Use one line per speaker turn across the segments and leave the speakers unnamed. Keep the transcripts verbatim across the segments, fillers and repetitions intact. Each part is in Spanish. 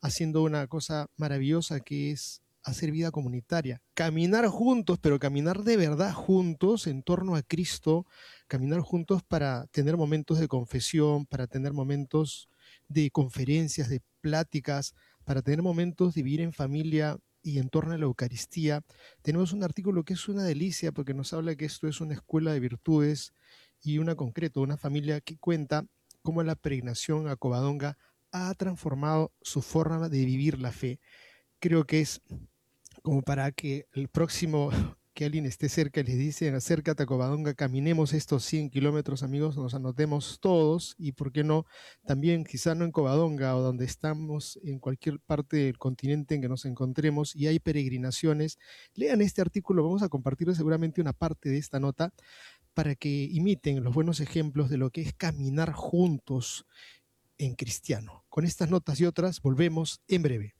haciendo una cosa maravillosa que es hacer vida comunitaria, caminar juntos, pero caminar de verdad juntos en torno a Cristo, caminar juntos para tener momentos de confesión, para tener momentos de conferencias, de pláticas, para tener momentos de vivir en familia y en torno a la Eucaristía. Tenemos un artículo que es una delicia porque nos habla que esto es una escuela de virtudes y una concreto, una familia que cuenta cómo la peregrinación a Covadonga ha transformado su forma de vivir la fe. Creo que es como para que el próximo que alguien esté cerca y les dicen acércate a Covadonga, caminemos estos cien kilómetros, amigos, nos anotemos todos y por qué no, también quizá no en Covadonga o donde estamos, en cualquier parte del continente en que nos encontremos y hay peregrinaciones, lean este artículo, vamos a compartir seguramente una parte de esta nota para que imiten los buenos ejemplos de lo que es caminar juntos en cristiano. Con estas notas y otras volvemos en breve.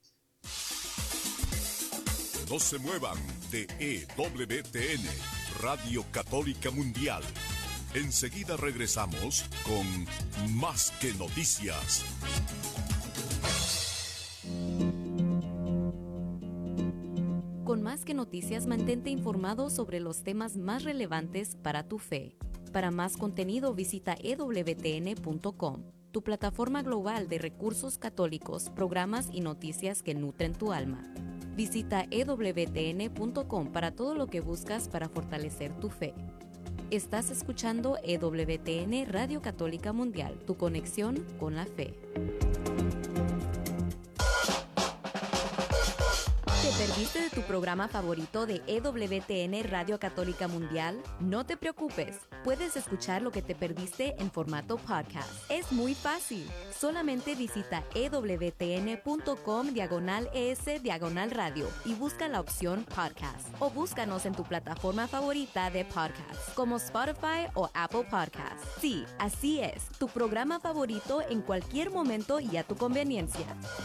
No se muevan de E W T N, Radio Católica Mundial. Enseguida regresamos con Más que Noticias.
Con Más que Noticias, mantente informado sobre los temas más relevantes para tu fe. Para más contenido, visita e w t n punto com, tu plataforma global de recursos católicos, programas y noticias que nutren tu alma. Visita e w t n punto com para todo lo que buscas para fortalecer tu fe. Estás escuchando E W T N Radio Católica Mundial, tu conexión con la fe. ¿Te perdiste de tu programa favorito de E W T N Radio Católica Mundial? No te preocupes, puedes escuchar lo que te perdiste en formato podcast. Es muy fácil, solamente visita e w t n punto com diagonal es diagonal radio y busca la opción podcast. O búscanos en tu plataforma favorita de podcast, como Spotify o Apple Podcasts. Sí, así es, tu programa favorito en cualquier momento y a tu conveniencia.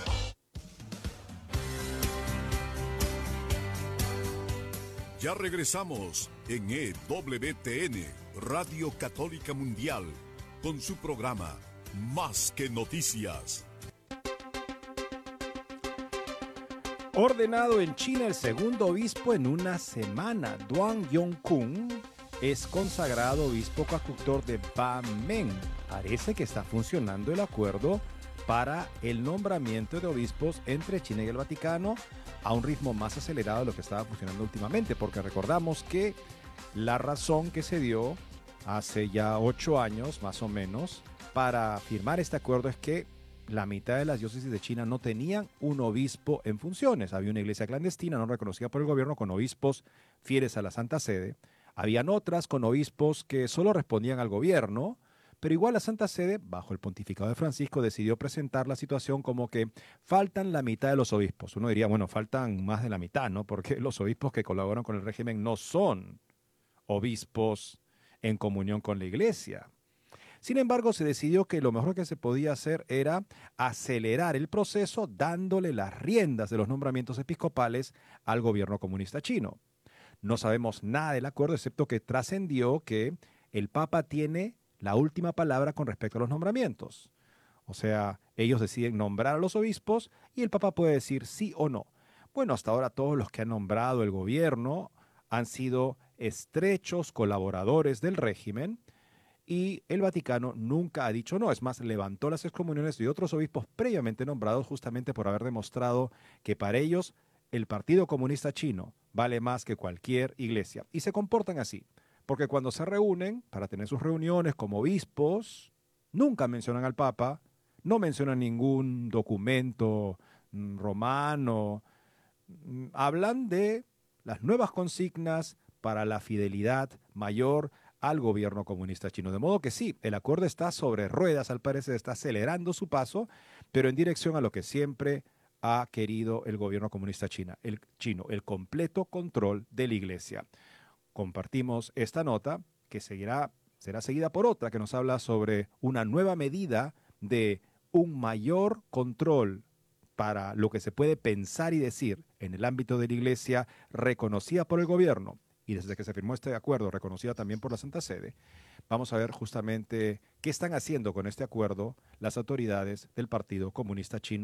Ya regresamos en E W T N, Radio Católica Mundial, con su programa Más que Noticias.
Ordenado en China el segundo obispo en una semana, Duan Yongkun es consagrado obispo conductor de Bameng. Parece que está funcionando el acuerdo para el nombramiento de obispos entre China y el Vaticano a un ritmo más acelerado de lo que estaba funcionando últimamente, porque recordamos que la razón que se dio hace ya ocho años más o menos para firmar este acuerdo es que la mitad de las diócesis de China no tenían un obispo en funciones. Había una iglesia clandestina no reconocida por el gobierno con obispos fieles a la Santa Sede. Habían otras con obispos que solo respondían al gobierno, pero igual la Santa Sede, bajo el pontificado de Francisco, decidió presentar la situación como que faltan la mitad de los obispos. Uno diría, bueno, faltan más de la mitad, ¿no? Porque los obispos que colaboran con el régimen no son obispos en comunión con la iglesia. Sin embargo, se decidió que lo mejor que se podía hacer era acelerar el proceso dándole las riendas de los nombramientos episcopales al gobierno comunista chino. No sabemos nada del acuerdo, excepto que trascendió que el Papa tiene la última palabra con respecto a los nombramientos. O sea, ellos deciden nombrar a los obispos y el Papa puede decir sí o no. Bueno, hasta ahora todos los que ha nombrado el gobierno han sido estrechos colaboradores del régimen y el Vaticano nunca ha dicho no. Es más, levantó las excomuniones de otros obispos previamente nombrados justamente por haber demostrado que para ellos el Partido Comunista Chino vale más que cualquier iglesia. Y se comportan así. Porque cuando se reúnen para tener sus reuniones como obispos, nunca mencionan al Papa, no mencionan ningún documento mm, romano, mm, hablan de las nuevas consignas para la fidelidad mayor al gobierno comunista chino. De modo que sí, el acuerdo está sobre ruedas, al parecer está acelerando su paso, pero en dirección a lo que siempre ha querido el gobierno comunista china, el, chino, el completo control de la iglesia. Compartimos esta nota que seguirá, será seguida por otra que nos habla sobre una nueva medida de un mayor control para lo que se puede pensar y decir en el ámbito de la iglesia reconocida por el gobierno y desde que se firmó este acuerdo reconocida también por la Santa Sede. Vamos a ver justamente qué están haciendo con este acuerdo las autoridades del Partido Comunista Chino.